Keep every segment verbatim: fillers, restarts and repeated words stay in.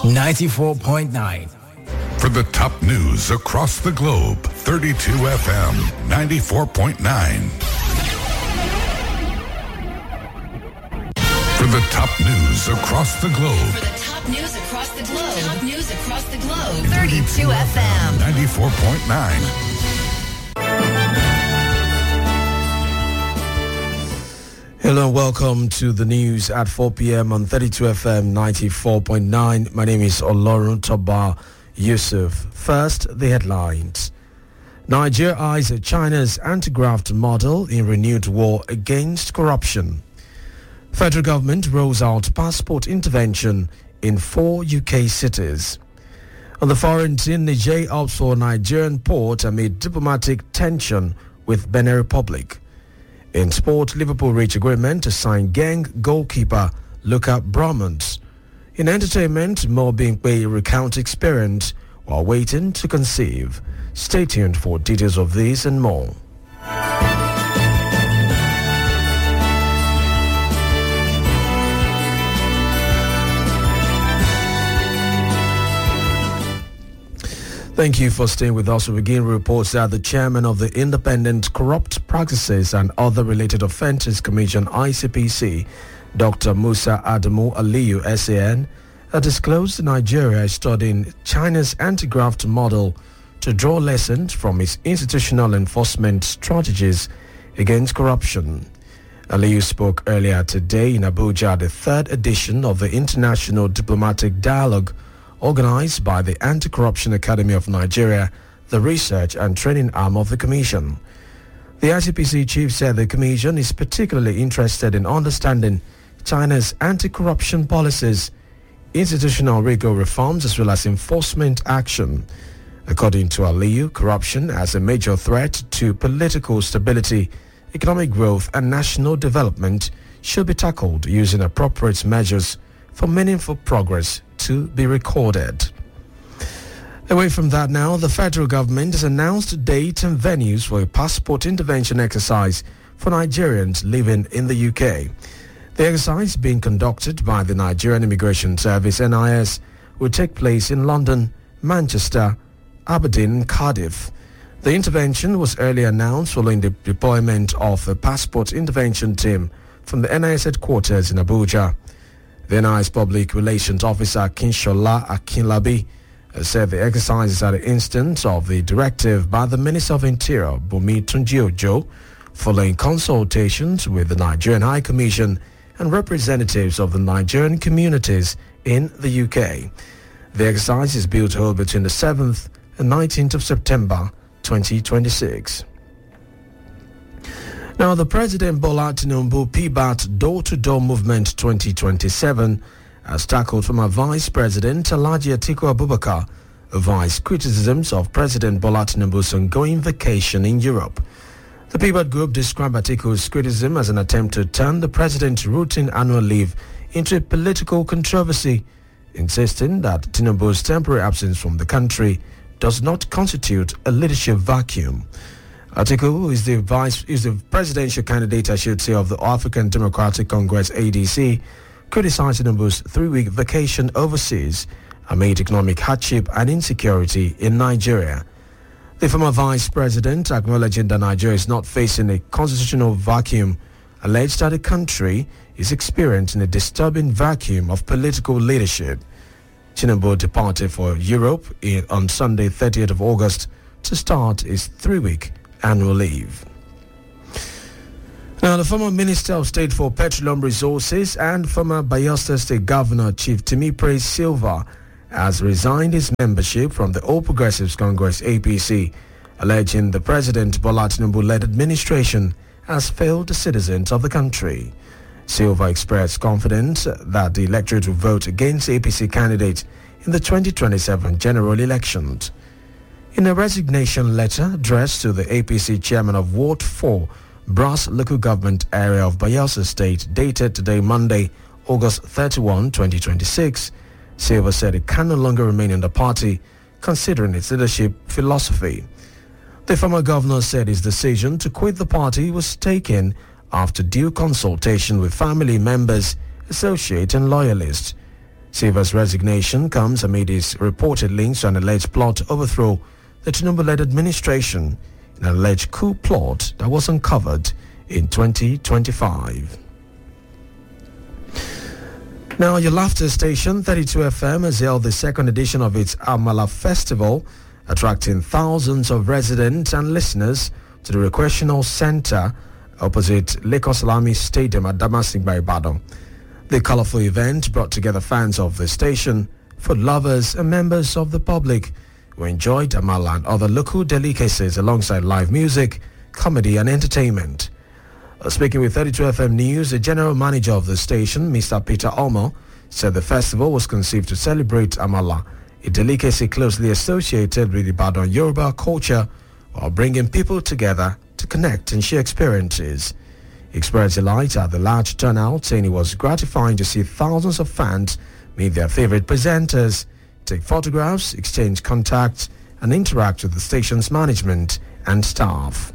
ninety-four point nine. For the top news across the globe, thirty-two F M, ninety-four point nine. For the top news across the globe. For the top news across the globe. Top news across the globe. thirty-two F M. ninety-four point nine. Hello and welcome to the news at four p.m. on thirty-two F M ninety-four point nine. My name is Olorun Toba Yusuf. First, the headlines. Nigeria eyes China's anti-graft model in renewed war against corruption. Federal government rolls out passport intervention in four U K cities. On the foreign scene, Niger opts for Nigerian port amid diplomatic tension with Benin Republic. In sport, Liverpool reach agreement to sign gang goalkeeper Luka Brahmans. In entertainment, Mo Bingbe recount experience while waiting to conceive. Stay tuned for details of this and more. Thank you for staying with us. We begin reports that the chairman of the Independent Corrupt Practices and Other Related Offences Commission, I C P C, Doctor Musa Adamu Aliyu, S A N, has disclosed Nigeria is studying China's anti-graft model to draw lessons from its institutional enforcement strategies against corruption. Aliyu spoke earlier today in Abuja at the third edition of the International Diplomatic Dialogue organized by the Anti-Corruption Academy of Nigeria, the research and training arm of the Commission. The I C P C chief said the Commission is particularly interested in understanding China's anti-corruption policies, institutional legal reforms as well as enforcement action. According to Aliyu, corruption as a major threat to political stability, economic growth and national development should be tackled using appropriate measures for meaningful progress to be recorded. Away from that now, the federal government has announced dates and venues for a passport intervention exercise for Nigerians living in the U K. The exercise being conducted by the Nigerian Immigration Service N I S will take place in London, Manchester, Aberdeen and Cardiff. The intervention was earlier announced following the deployment of a passport intervention team from the N I S headquarters in Abuja. The N I S Public Relations Officer Kinshola Akinlabi said the exercise is at the instance of the directive by the Minister of Interior, Bumi Tunji-Ojo, following consultations with the Nigerian High Commission and representatives of the Nigerian communities in the U K. The exercise is built to hold between the seventh and nineteenth of September twenty twenty-six. Now, the President Bola Tinubu P B A T Door-to-Door Movement twenty twenty-seven has tackled former Vice President Alhaji Atiku Abubakar, voiced criticisms of President Bola Tinubu's ongoing vacation in Europe. The P B A T group described Atiku's criticism as an attempt to turn the president's routine annual leave into a political controversy, insisting that Tinubu's temporary absence from the country does not constitute a leadership vacuum. Atiku, who is the vice, is the presidential candidate, I should say, of the African Democratic Congress A D C, criticized Tinubu's three-week vacation overseas amid economic hardship and insecurity in Nigeria. The former vice president, acknowledging that Nigeria is not facing a constitutional vacuum, alleged that the country is experiencing a disturbing vacuum of political leadership. Tinubu departed for Europe in, on Sunday, thirtieth of August, to start his three-week annual leave. Now, the former Minister of State for Petroleum Resources and former Bayelsa State Governor Chief Temipre Silva has resigned his membership from the All Progressives Congress A P C, alleging the President Bola Tinubu-led administration has failed the citizens of the country. Silva expressed confidence that the electorate will vote against A P C candidates in the twenty twenty-seven general elections. In a resignation letter addressed to the A P C chairman of Ward four, Brass Local Government Area of Bayelsa State, dated today Monday, August thirty-first, twenty twenty-six, Silva said it can no longer remain in the party, considering its leadership philosophy. The former governor said his decision to quit the party was taken after due consultation with family members, associates and loyalists. Silva's resignation comes amid his reported links to an alleged plot to overthrow the Tinubu-led administration in an alleged coup plot that was uncovered in twenty twenty-five. Now, your laughter station, thirty-two F M, has held the second edition of its Amala Festival, attracting thousands of residents and listeners to the recreational center opposite Lagos Salami Stadium at Damasigba, Ibadan. The colorful event brought together fans of the station, food lovers and members of the public who enjoyed Amala and other local delicacies alongside live music, comedy and entertainment. Uh, speaking with thirty-two F M News, the general manager of the station, Mister Peter Omo, said the festival was conceived to celebrate Amala, a delicacy closely associated with Ibadan Yoruba culture, while bringing people together to connect and share experiences. He expressed delight at the large turnout, saying it was gratifying to see thousands of fans meet their favorite presenters, take photographs, exchange contacts, and interact with the station's management and staff.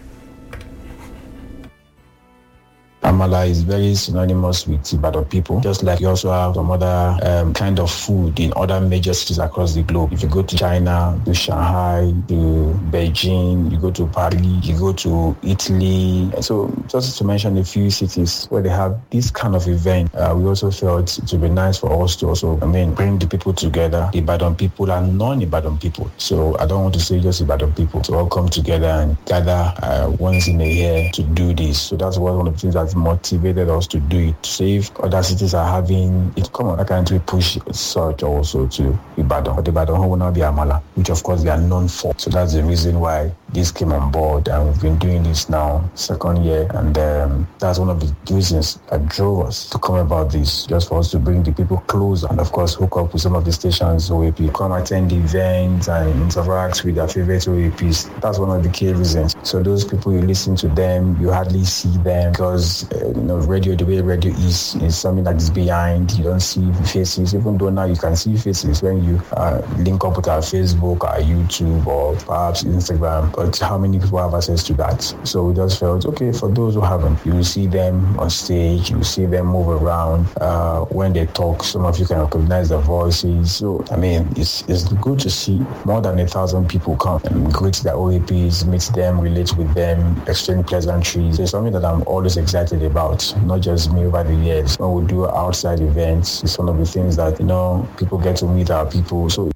Amala is very synonymous with Ibadan people, just like you also have some other um, kind of food in other major cities across the globe. If you go to China, to Shanghai, to Beijing, you go to Paris, you go to Italy. So just to mention a few cities where they have this kind of event, uh, we also felt it would be nice for us to also, I mean, bring the people together, the Ibadan people and non-Ibadan people. So I don't want to say just Ibadan people to all come together and gather uh, once in a year to do this. So that's one of the things that motivated us to do it. So if other cities are having it, come on, I can't we push such also to Ibadan. But Ibadan will not be Amala, which of course they are known for. So that's the reason why this came on board, and we've been doing this now second year, and um, that's one of the reasons that drove us to come about this, just for us to bring the people closer and of course hook up with some of the stations O A P, come attend the events and interact with their favorite O A Ps. That's one of the key reasons. So those people, you listen to them, you hardly see them because uh, you know radio, the way radio is is something that is behind. You don't see faces, even though now you can see faces when you uh, link up with our Facebook, our YouTube, or perhaps Instagram. But how many people have access to that? So we just felt, okay, for those who haven't, you will see them on stage, you will see them move around. Uh, when they talk, some of you can recognize their voices. So, I mean, it's it's good to see more than a thousand people come and greet their O A Ps, meet them, relate with them, exchange pleasantries. It's something that I'm always excited about, not just me over the years. When we do outside events, it's one of the things that, you know, people get to meet our people. So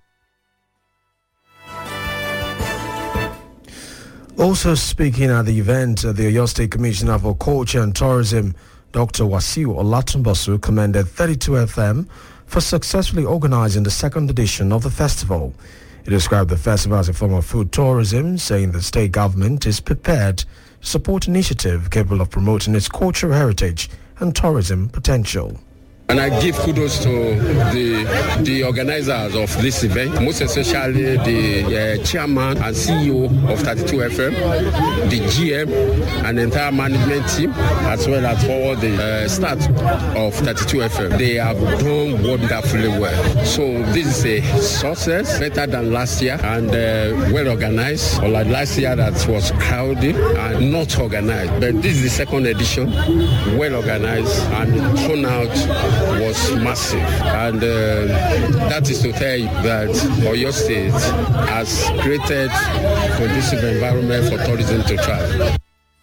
also speaking at the event, uh, the Oyo State Commissioner for Culture and Tourism, Doctor Wasiu Olatunbosu, commended thirty-two F M for successfully organizing the second edition of the festival. He described the festival as a form of food tourism, saying the state government is prepared to support initiative capable of promoting its cultural heritage and tourism potential. And I give kudos to the the organizers of this event, most especially the uh, chairman and C E O of thirty-two F M, the G M, and the entire management team, as well as for the uh, staff of thirty-two F M. They have done wonderfully well. So this is a success, better than last year, and uh, well organized. Unlike last year that was crowded and not organized. But this is the second edition, well organized, and the turnout was massive, and uh, that is to tell you that Oyo State has created a conducive environment for tourism to thrive.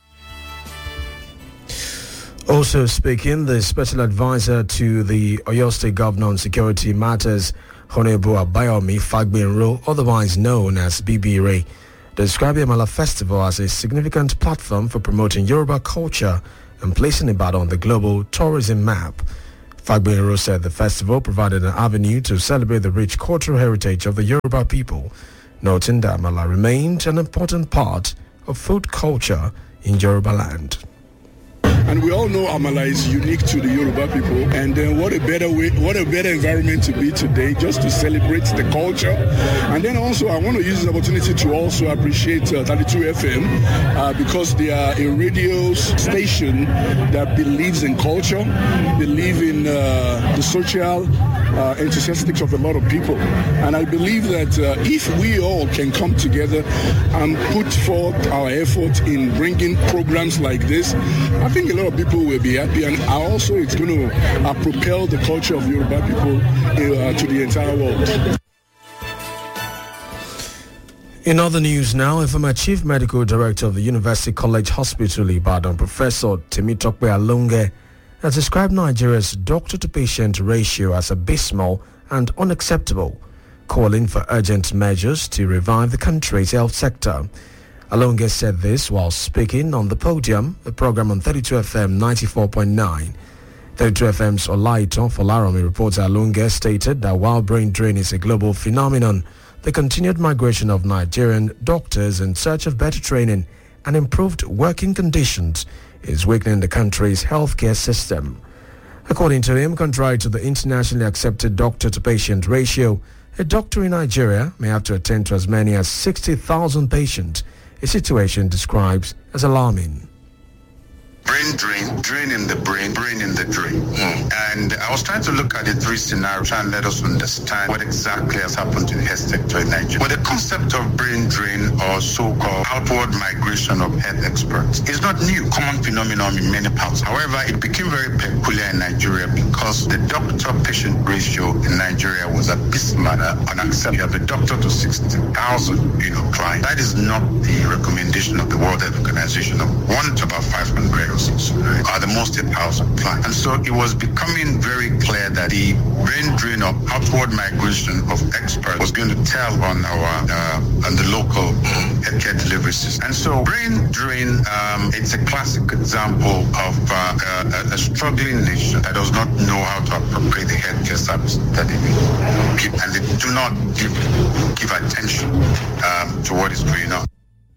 Also speaking, the special advisor to the Oyo State Governor on Security Matters, Honorable Abayomi Fagbinro, otherwise known as B B R A, described the Amala Festival as a significant platform for promoting Yoruba culture and placing Ibadan on the global tourism map. Fagbinro said the festival provided an avenue to celebrate the rich cultural heritage of the Yoruba people, noting that Amala remained an important part of food culture in Yoruba land. And we all know Amala is unique to the Yoruba people. And then what a better way, what a better environment to be today, just to celebrate the culture. And then also I want to use this opportunity to also appreciate uh, thirty-two F M uh, because they are a radio station that believes in culture, believe in uh, the social uh, enthusiastics of a lot of people. And I believe that uh, if we all can come together and put forth our effort in bringing programs like this, I think a lot of people will be happy. And also it's going to uh, propel the culture of Yoruba people uh, to the entire world. In other news now, a former Chief Medical Director of the University College Hospital Ibadan, Professor Temitope Alonge, has described Nigeria's doctor-to-patient ratio as abysmal and unacceptable, calling for urgent measures to revive the country's health sector. Alonge said this while speaking on The Podium, a program on thirty-two F M ninety-four point nine. thirty-two F M's Olaito Folaromi reports Alonge stated that while brain drain is a global phenomenon, the continued migration of Nigerian doctors in search of better training and improved working conditions is weakening the country's healthcare system. According to him, contrary to the internationally accepted doctor-to-patient ratio, a doctor in Nigeria may have to attend to as many as sixty thousand patients, a situation describes as alarming. Brain drain, drain in the brain, brain in the drain. Mm. And I was trying to look at the three scenarios and let us understand what exactly has happened to the health sector in Nigeria. But the concept of brain drain or so-called outward migration of health experts is not new, common phenomenon in many parts. However, it became very peculiar in Nigeria because the doctor-patient ratio in Nigeria was abysmal, unacceptable. You have a doctor to sixty thousand, you know, clients. That is not the recommendation of the World Health Organization of one to about five hundred. Are the most one thousand clients. And so it was becoming very clear that the brain drain or upward migration of experts was going to tell on our uh, on the local healthcare delivery system. And so brain drain, um, it's a classic example of uh, a, a struggling nation that does not know how to appropriate the healthcare service that they give, and they do not give, give attention um, to what is going on.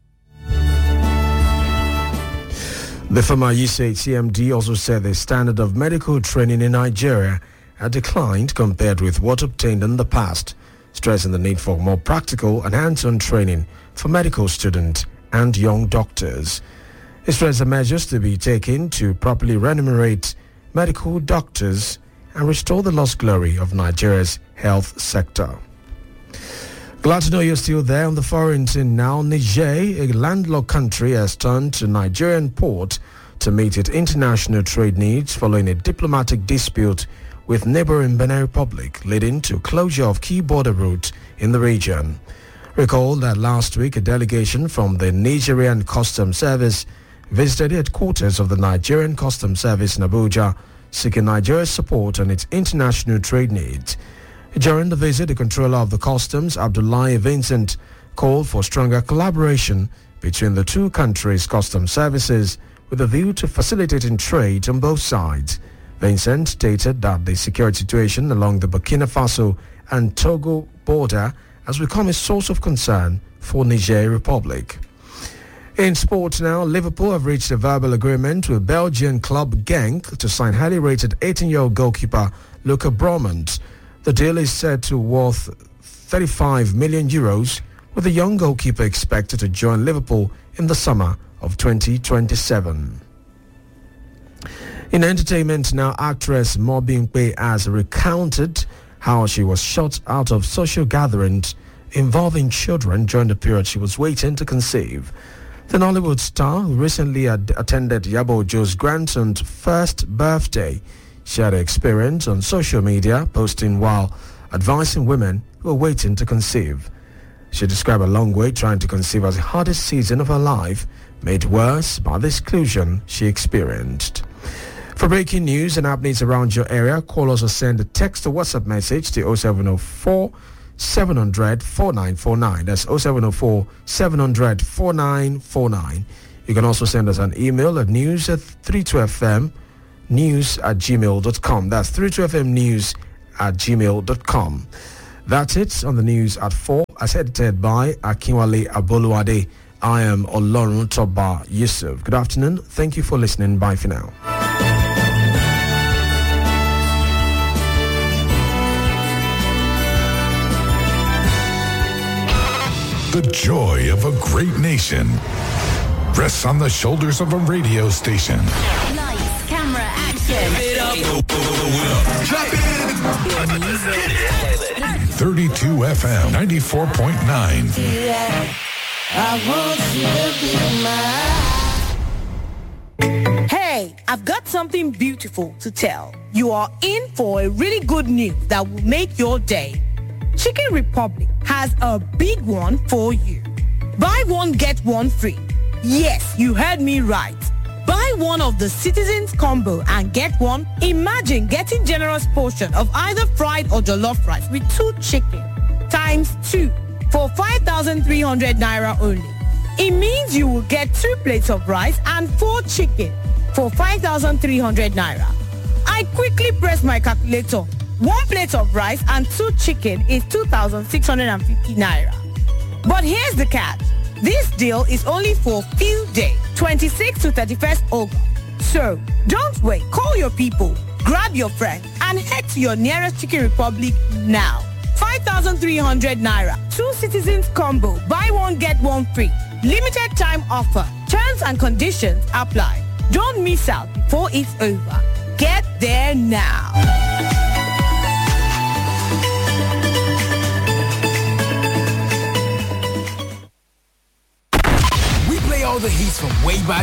The former U S A C M D also said the standard of medical training in Nigeria had declined compared with what obtained in the past, stressing the need for more practical and hands-on training for medical students and young doctors. He stressed the measures to be taken to properly remunerate medical doctors and restore the lost glory of Nigeria's health sector. Glad to know you're still there. On the foreign scene now, Niger, a landlocked country, has turned to Nigerian port to meet its international trade needs following a diplomatic dispute with neighboring Benin Republic, leading to closure of key border routes in the region. Recall that last week a delegation from the Nigerian Customs Service visited the headquarters of the Nigerian Customs Service in Abuja, seeking Nigeria's support on its international trade needs. During the visit, the controller of the customs, Abdullahi Vincent, called for stronger collaboration between the two countries' customs services with a view to facilitating trade on both sides. Vincent stated that the security situation along the Burkina Faso and Togo border has become a source of concern for Niger Republic. In sports now, Liverpool have reached a verbal agreement with Belgian club Genk to sign highly rated eighteen-year-old goalkeeper Luca Bromant. The deal is said to worth thirty-five million euros, with the young goalkeeper expected to join Liverpool in the summer of twenty twenty-seven. In entertainment now, actress Mo Bimpe has recounted how she was shut out of social gatherings involving children during the period she was waiting to conceive. The Nollywood star, who recently had attended Yabo Ojo's grandson's first birthday, shared her experience on social media, posting while advising women who are waiting to conceive. She described a long wait trying to conceive as the hardest season of her life, made worse by the exclusion she experienced. For breaking news and happenings around your area, call us or send a text or WhatsApp message to oh seven oh four, seven hundred, forty-nine forty-nine. That's oh seven oh four, seven hundred, forty-nine forty-nine. You can also send us an email at news at thirty-two F M news at gmail dot com. That's thirty-two F M news at gmail dot com. That's it on the news at four, as edited by Akinwale Aboluwade. I am Olorun Toba Yusuf. Good afternoon. Thank you for listening. Bye for now. The joy of a great nation rests on the shoulders of a radio station. Lights, camera, action. Drop it. thirty-two F M ninety-four point nine. Hey, I've got something beautiful to tell. You are in for a really good news that will make your day. Chicken Republic has a big one for you. Buy one, get one free. Yes, you heard me right. Buy one of the Citizens Combo and get one. Imagine getting generous portion of either fried or jollof rice with two chicken times two for five thousand three hundred naira only. It means you will get two plates of rice and four chicken for five thousand three hundred naira. I quickly pressed my calculator. One plate of rice and two chicken is two thousand six hundred fifty naira. But here's the catch. This deal is only for a few days, twenty-sixth to thirty-first August. So, don't wait. Call your people, grab your friend, and head to your nearest Chicken Republic now. five thousand three hundred naira. Two Citizens Combo. Buy one, get one free. Limited time offer. Terms and conditions apply. Don't miss out before it's over. Get there now. We play all the hits from way back